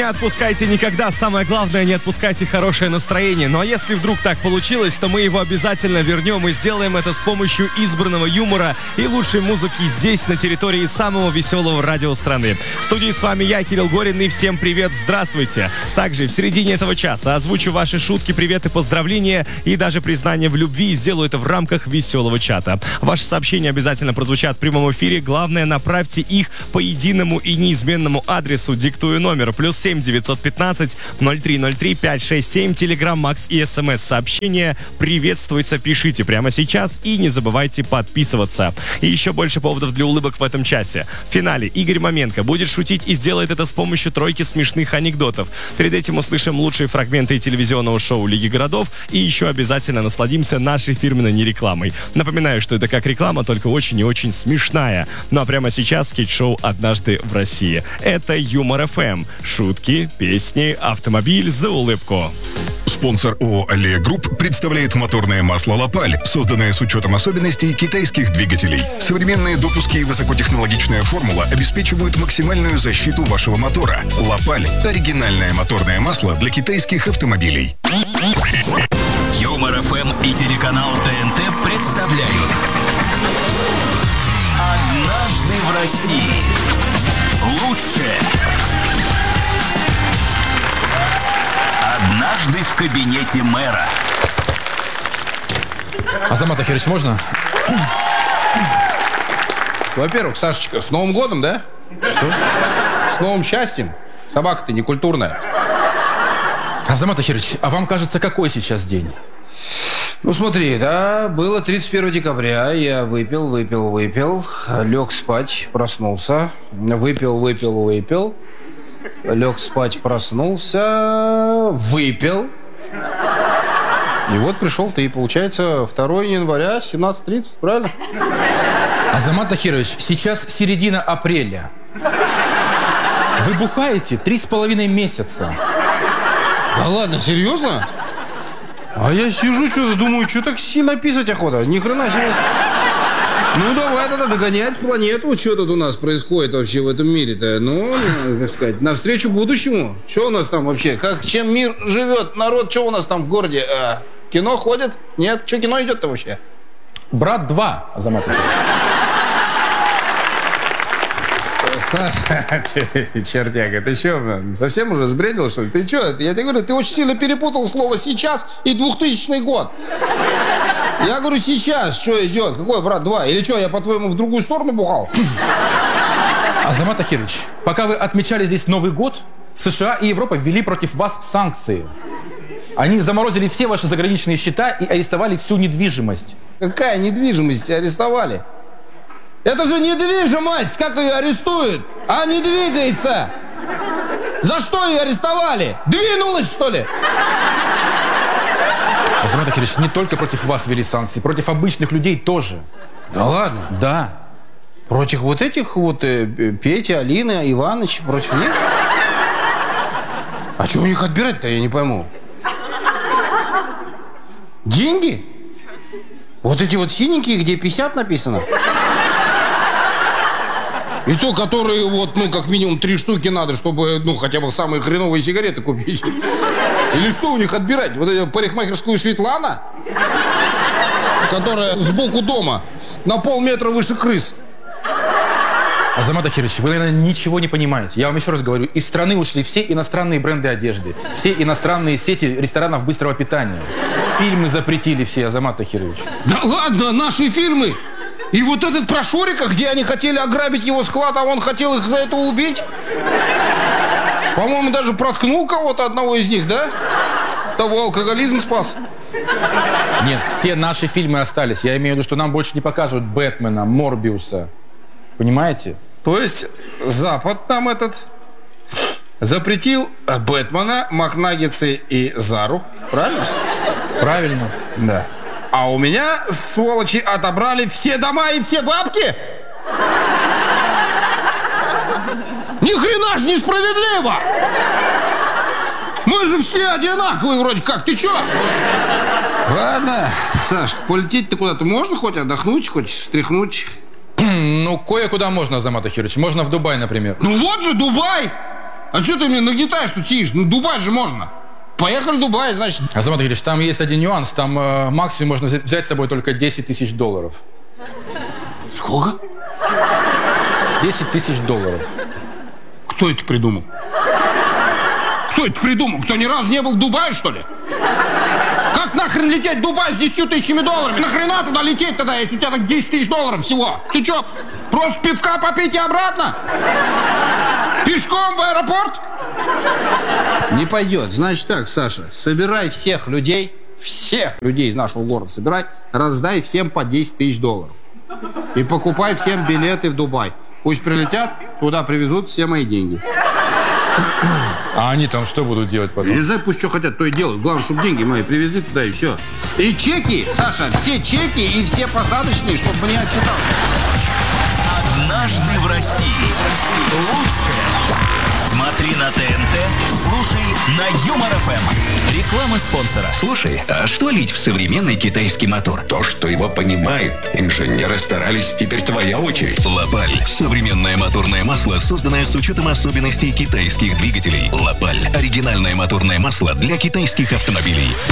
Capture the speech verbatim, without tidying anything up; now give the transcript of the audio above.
отпускайте никогда. Самое главное, не отпускайте хорошее настроение. Ну а если вдруг так получилось, то мы его обязательно вернем и сделаем это с помощью избранного юмора и лучшей музыки здесь, на территории самого веселого радио страны. В студии с вами я, Кирилл Горин, и всем привет, здравствуйте. Также в середине этого часа озвучу ваши шутки, приветы, поздравления и даже признание в любви, и сделаю это в рамках веселого чата. Ваши сообщения обязательно прозвучат в прямом эфире. Главное, направьте их по единому и неизменному адресу. Диктую номер плюс семь девятьсот пятнадцать ноль три ноль три пять шесть семь. Телеграм, Макс и СМС сообщения приветствуется. Пишите прямо сейчас и не забывайте подписываться. И еще больше поводов для улыбок в этом часе. В финале Игорь Маменко будет шутить и сделает это с помощью тройки смешных анекдотов. Перед этим услышим лучшие фрагменты телевизионного шоу Лиги городов и еще обязательно насладимся нашей фирменной нерекламой. Напоминаю, что это как реклама, только очень и очень смешная. Ну а прямо сейчас скетч-шоу «Однажды в России». Это Юмор эф эм. Шутки, песни, автомобиль за улыбку. Спонсор ООО «Аллея Групп» представляет моторное масло «Лапаль», созданное с учетом особенностей китайских двигателей. Современные допуски и высокотехнологичная формула обеспечивают максимальную защиту вашего мотора. «Лапаль» – оригинальное моторное масло для китайских автомобилей. Юмор эф эм и телеканал ТНТ представляют «Однажды в России». Лучшее. Однажды в кабинете мэра. Азамат Ахирович, можно? Во-первых, Сашечка, с Новым годом, да? Что? С новым счастьем. Собака-то не культурная. Азамат Ахирович, а вам кажется, какой сейчас день? Ну смотри, да, было тридцать первого декабря, я выпил, выпил, выпил, лег спать, проснулся, выпил, выпил, выпил, лег спать, проснулся, выпил. И вот пришел ты, получается, второго января, семнадцать тридцать, правильно? Азамат Ахирович, сейчас середина апреля. Вы бухаете три с половиной месяца. Да ладно, серьезно? А я сижу, что-то думаю, что так сильно писать охота? Ни хрена себе. Ну, давай тогда догонять планету. Что тут у нас происходит вообще в этом мире-то? Ну, как сказать, навстречу будущему. Что у нас там вообще? Как, чем мир живет? Народ, что у нас там в городе? А, кино ходит? Нет? Что кино идет-то вообще? Брат два, Азамат Ахирович. Саша, чертяка, ты что, совсем уже сбредил, что ли? Ты что? Я тебе говорю, ты очень сильно перепутал слово «сейчас» и двухтысячный год. Я говорю, сейчас что идет? Какой, брат, два? Или что, я, по-твоему, в другую сторону бухал? Азамат Ахирович, пока вы отмечали здесь Новый год, США и Европа ввели против вас санкции. Они заморозили все ваши заграничные счета и арестовали всю недвижимость. Какая недвижимость арестовали? Это же недвижимость! Как ее арестуют? А не двигается! За что ее арестовали? Двинулась, что ли? Азамат Ахирович, не только против вас ввели санкции, против обычных людей тоже. Да ладно? Да. Против вот этих вот э, Пети, Алины, Иваныч, против них? А что у них отбирать-то, я не пойму. Деньги? Вот эти вот синенькие, где пятьдесят написано? И то, которые вот, ну, как минимум три штуки надо, чтобы, ну, хотя бы самые хреновые сигареты купить. Или что у них отбирать? Вот эту парикмахерскую Светлана, которая сбоку дома, на полметра выше крыс. Азамат Ахирович, вы, наверное, ничего не понимаете. Я вам еще раз говорю, из страны ушли все иностранные бренды одежды, все иностранные сети ресторанов быстрого питания. Фильмы запретили все, Азамат Ахирович. Да ладно, наши фильмы! И вот этот про Шурика, где они хотели ограбить его склад, а он хотел их за это убить? По-моему, даже проткнул кого-то, одного из них, да? Того алкоголизм спас. Нет, все наши фильмы остались. Я имею в виду, что нам больше не покажут Бэтмена, Морбиуса. Понимаете? То есть Запад нам этот запретил Бэтмена, Макнаггетсы и Зару. Правильно? Правильно. Да. А у меня, сволочи, отобрали все дома и все бабки? Ни хрена ж несправедливо! Мы же все одинаковые вроде как, ты чё? Ладно, Сашка, полететь-то куда-то можно хоть отдохнуть, хоть встряхнуть? Ну, кое-куда можно, Азамат Ахирович. Можно в Дубай, например. Ну вот же Дубай! А что ты мне нагнетаешь тут сидишь? Ну, Дубай же можно. Поехали в Дубай, значит. Азамат Игоревич, там есть один нюанс. Там э, максимум можно взять с собой только десять тысяч долларов. Сколько? десять тысяч долларов. Кто это придумал? Кто это придумал? Кто ни разу не был в Дубае, что ли? Как нахрен лететь в Дубай с десятью тысячами долларами? Нахрена туда лететь тогда, если у тебя так десять тысяч долларов всего? Ты что, просто пивка попить и обратно? Пешком в аэропорт? Не пойдет. Значит так, Саша, собирай всех людей, всех людей из нашего города собирай, раздай всем по десять тысяч долларов. И покупай всем билеты в Дубай. Пусть прилетят, туда привезут все мои деньги. А они там что будут делать потом? Не знаю, пусть что хотят, то и делают. Главное, чтобы деньги мои привезли туда, и все. И чеки, Саша, все чеки и все посадочные, чтобы мне отчитался. Однажды в России. Лучшее. Смотри на ТНТ, слушай на Юмор ФМ. Реклама спонсора. Слушай, а что лить в современный китайский мотор? То, что его понимает. Инженеры старались, теперь твоя очередь. Лапаль. Современное моторное масло, созданное с учетом особенностей китайских двигателей. Лапаль. Оригинальное моторное масло для китайских автомобилей.